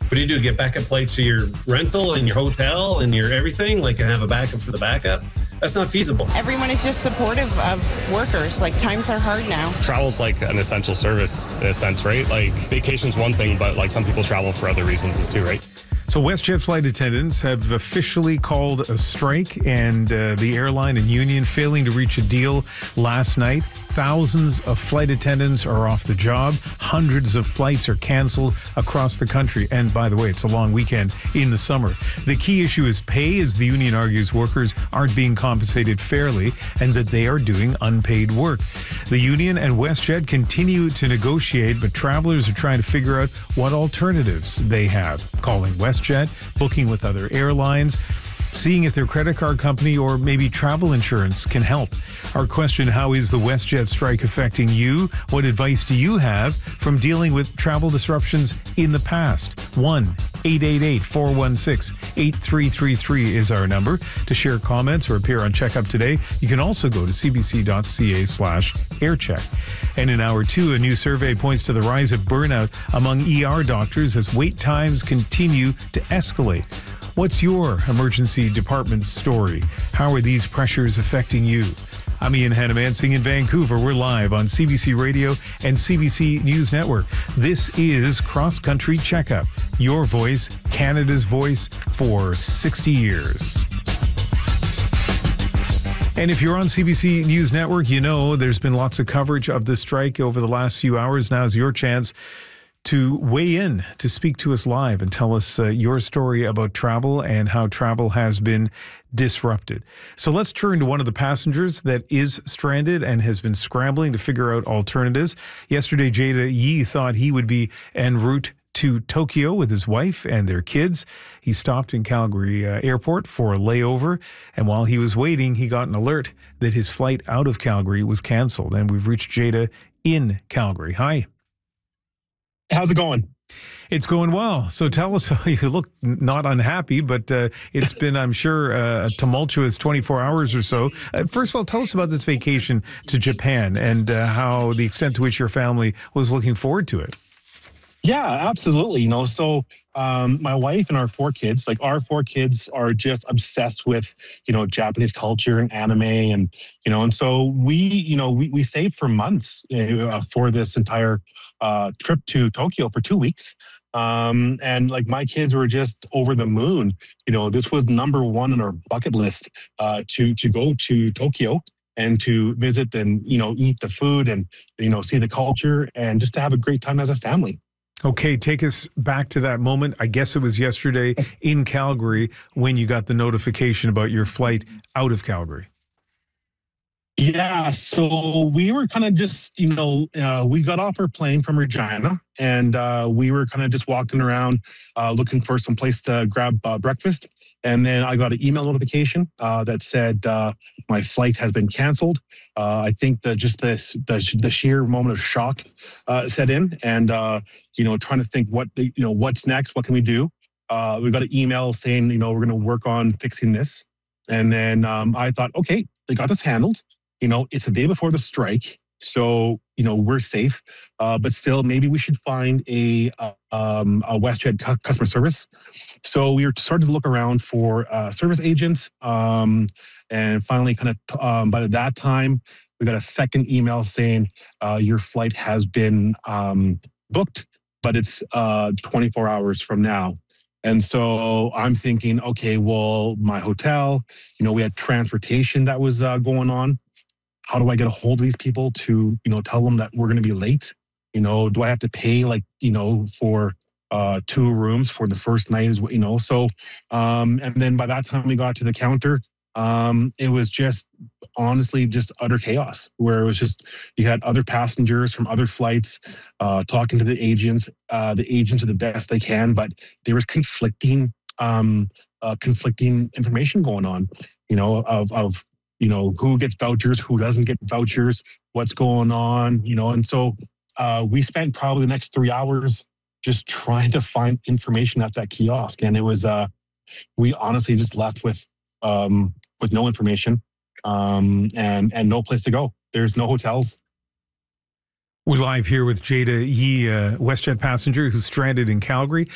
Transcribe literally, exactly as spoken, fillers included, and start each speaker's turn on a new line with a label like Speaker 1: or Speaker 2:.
Speaker 1: What do you do? Get backup flights for your rental and your hotel and your everything? Like, and have a backup for the backup? That's not feasible.
Speaker 2: Everyone is just supportive of workers. Like, times are hard now.
Speaker 3: Travel's like an essential service in a sense, right? Like, vacation's one thing, but like some people travel for other reasons too, right?
Speaker 4: So WestJet flight attendants have officially called a strike, and uh, the airline and union failing to reach a deal last night. Thousands of flight attendants are off the job. Hundreds of flights are canceled across the country. And by the way, it's a long weekend in the summer. The key issue is pay, as the union argues workers aren't being compensated fairly and that they are doing unpaid work. The union and WestJet continue to negotiate, but travelers are trying to figure out what alternatives they have. Calling WestJet, booking with other airlines, seeing if their credit card company or maybe travel insurance can help. Our question, how is the WestJet strike affecting you? What advice do you have from dealing with travel disruptions in the past? one eight eight eight, four one six, eight three three three is our number to share comments or appear on Checkup Today. You can also go to cbc.ca slash aircheck. And in hour two, a new survey points to the rise of burnout among E R doctors as wait times continue to escalate. What's your emergency department story? How are these pressures affecting you? I'm Ian Hannamansing in Vancouver. We're live on C B C Radio and C B C News Network. This is Cross Country Checkup, your voice, Canada's voice for sixty years. And if you're on C B C News Network, you know there's been lots of coverage of the strike over the last few hours. Now's your chance to weigh in, to speak to us live and tell us uh, your story about travel and how travel has been disrupted. So let's turn to one of the passengers that is stranded and has been scrambling to figure out alternatives. Yesterday, Jada Yee thought he would be en route to Tokyo with his wife and their kids. He stopped in Calgary uh, airport for a layover, and while he was waiting, he got an alert that his flight out of Calgary was canceled. And we've reached Jada in Calgary. Hi.
Speaker 5: How's it going?
Speaker 4: It's going well. So tell us, you look not unhappy, but uh, it's been, I'm sure, uh, a tumultuous twenty-four hours or so. Uh, first of all, tell us about this vacation to Japan and uh, how the extent to which your family was looking forward to it.
Speaker 5: Yeah, absolutely. You know, so um, my wife and our four kids, like our four kids are just obsessed with, you know, Japanese culture and anime. And, you know, and so we, you know, we, we saved for months uh, for this entire uh, trip to Tokyo for two weeks. Um, and like my kids were just over the moon. You know, this was number one on our bucket list uh, to, to go to Tokyo and to visit and, you know, eat the food and, you know, see the culture and just to have a great time as a family.
Speaker 4: Okay, take us back to that moment. I guess it was yesterday in Calgary when you got the notification about your flight out of Calgary.
Speaker 5: Yeah, so we were kind of just, you know, uh, we got off our plane from Regina and uh, we were kind of just walking around uh, looking for some place to grab uh, breakfast. And then I got an email notification uh, that said uh, my flight has been canceled. Uh, I think that just the, the the sheer moment of shock uh, set in, and uh, you know, trying to think what you know what's next, what can we do? Uh, we got an email saying, you know, we're going to work on fixing this, and then um, I thought, okay, they got this handled. You know, it's the day before the strike, so you know we're safe. Uh, but still, maybe we should find a uh, um, a WestJet cu- customer service. So we were starting to look around for uh, service agents, um, and finally, kind of um, by that time, we got a second email saying uh, your flight has been um, booked, but it's uh, twenty-four hours from now. And so I'm thinking, okay, well, my hotel, you know, we had transportation that was uh, going on. How do I get a hold of these people to, you know, tell them that we're going to be late? You know, do I have to pay like, you know, for uh, two rooms for the first night, is what, you know, so, um, and then by that time we got to the counter, um, it was just honestly just utter chaos where it was just, you had other passengers from other flights uh, talking to the agents, uh, the agents are the best they can, but there was conflicting, um, uh, conflicting information going on, you know, of, of, you know, who gets vouchers, who doesn't get vouchers, what's going on, you know. And so uh, we spent probably the next three hours just trying to find information at that kiosk. And it was, uh, we honestly just left with um, with no information um, and, and no place to go. There's no hotels.
Speaker 4: We're live here with Jada Yee, a WestJet passenger who's stranded in Calgary.